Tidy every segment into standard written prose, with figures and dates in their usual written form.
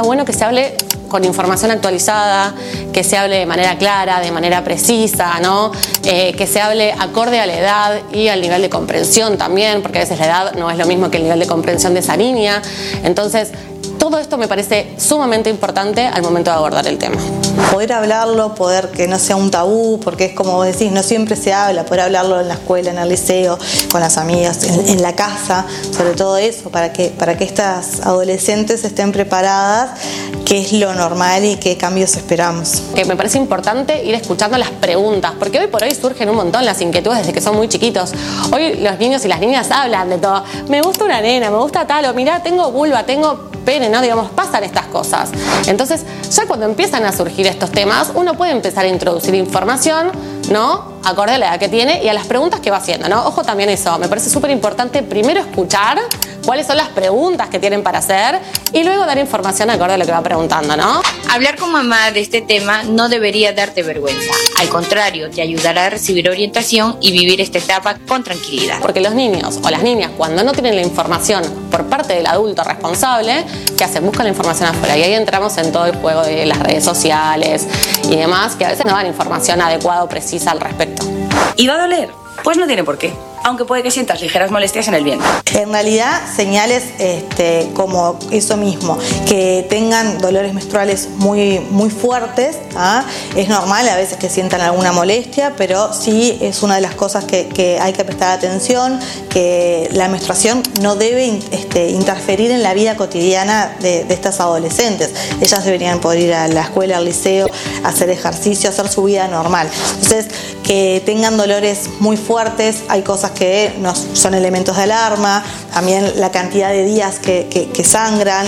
está bueno que se hable con información actualizada, que se hable de manera clara, de manera precisa, ¿no? Que se hable acorde a la edad y al nivel de comprensión también, porque a veces la edad no es lo mismo que el nivel de comprensión de esa niña. Entonces, todo esto me parece sumamente importante al momento de abordar el tema. Poder hablarlo, poder que no sea un tabú, porque es como vos decís, no siempre se habla, poder hablarlo en la escuela, en el liceo, con las amigas, en la casa, sobre todo eso, para que estas adolescentes estén preparadas, qué es lo normal y qué cambios esperamos. Que me parece importante ir escuchando las preguntas, porque hoy por hoy surgen un montón las inquietudes desde que son muy chiquitos. Hoy los niños y las niñas hablan de todo. Me gusta una nena, me gusta tal, o mirá, tengo vulva, tengo pene, ¿no? Digamos, pasan estas cosas. Entonces, ya cuando empiezan a surgir estos temas, uno puede empezar a introducir información, ¿no? Acorde a la edad que tiene y a las preguntas que va haciendo, ¿no? Ojo también eso, me parece súper importante primero escuchar cuáles son las preguntas que tienen para hacer y luego dar información acorde a lo que va preguntando, ¿no? Hablar con mamá de este tema no debería darte vergüenza. Al contrario, te ayudará a recibir orientación y vivir esta etapa con tranquilidad. Porque los niños o las niñas, cuando no tienen la información por parte del adulto responsable, ¿qué hacen? Buscan la información afuera. Y ahí entramos en todo el juego de las redes sociales y demás, que a veces no dan información adecuada o precisa al respecto. ¿Y va a doler? Pues no tiene por qué, aunque puede que sientas ligeras molestias en el vientre. En realidad, señales como eso mismo, que tengan dolores menstruales muy fuertes, ¿ah? Es normal a veces que sientan alguna molestia, pero sí es una de las cosas que hay que prestar atención, que la menstruación no debe interferir en la vida cotidiana de estas adolescentes. Ellas deberían poder ir a la escuela, al liceo, hacer ejercicio, hacer su vida normal. Entonces, que tengan dolores muy fuertes, hay cosas que no son elementos de alarma, también la cantidad de días que sangran,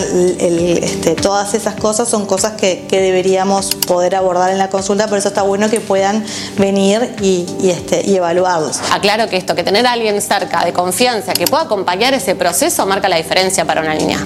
todas esas cosas son cosas que deberíamos poder abordar en la consulta, por eso está bueno que puedan venir y evaluarlos. Aclaro que esto, que tener a alguien cerca de confianza que pueda acompañar ese proceso marca la diferencia para una niña.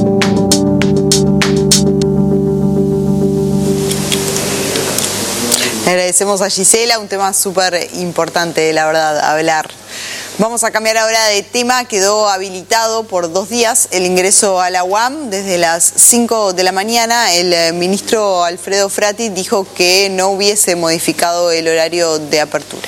Agradecemos a Gisela, un tema súper importante, la verdad, hablar. Vamos a cambiar ahora de tema. Quedó habilitado por 2 días el ingreso a la UAM. Desde las 5 de la mañana, el ministro Alfredo Frati dijo que no hubiese modificado el horario de apertura.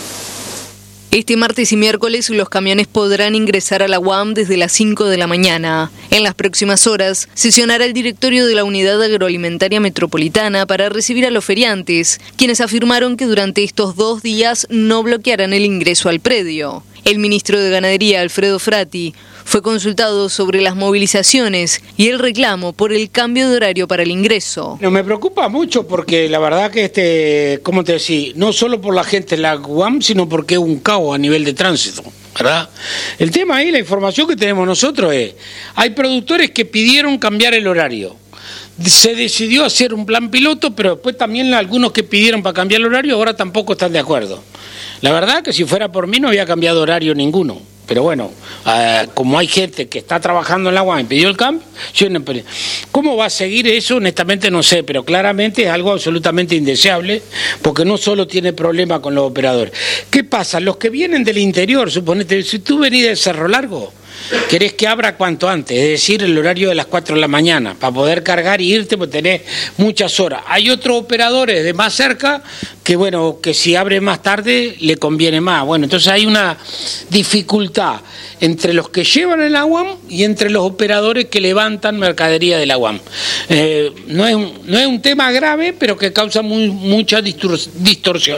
Este martes y miércoles los camiones podrán ingresar a la UAM desde las 5 de la mañana. En las próximas horas sesionará el directorio de la Unidad Agroalimentaria Metropolitana para recibir a los feriantes, quienes afirmaron que durante estos 2 días no bloquearán el ingreso al predio. El ministro de Ganadería, Alfredo Frati, fue consultado sobre las movilizaciones y el reclamo por el cambio de horario para el ingreso. No, me preocupa mucho porque la verdad que ¿cómo te decía? No solo por la gente en la UAM, sino porque es un caos a nivel de tránsito, ¿verdad? El tema ahí, la información que tenemos nosotros es, hay productores que pidieron cambiar el horario. Se decidió hacer un plan piloto, pero después también algunos que pidieron para cambiar el horario ahora tampoco están de acuerdo. La verdad que si fuera por mí no había cambiado horario ninguno. Pero bueno, como hay gente que está trabajando en la UAM y pidió el cambio, yo no. ¿Cómo va a seguir eso? Honestamente no sé, pero claramente es algo absolutamente indeseable, porque no solo tiene problemas con los operadores. ¿Qué pasa? Los que vienen del interior, suponete, si tú venís de Cerro Largo, querés que abra cuanto antes, es decir, el horario de las 4 de la mañana, para poder cargar y irte, porque tenés muchas horas. Hay otros operadores de más cerca que, bueno, que si abre más tarde le conviene más. Bueno, entonces hay una dificultad entre los que llevan el UAM y entre los operadores que levantan mercadería de la UAM. No es un tema grave, pero que causa mucha distorsión.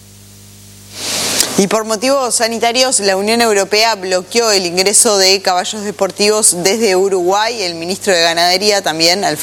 Y por motivos sanitarios, la Unión Europea bloqueó el ingreso de caballos deportivos desde Uruguay. El ministro de Ganadería también, Alfredo